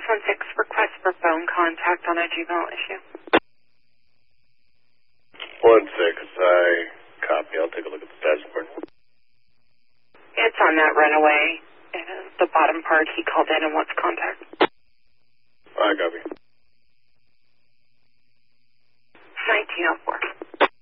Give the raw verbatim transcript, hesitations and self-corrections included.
one six, request for phone contact on a juvenile issue. one six, I copy. I'll take a look at the dashboard. It's on that runaway. Uh, the bottom part, he called in and wants contact.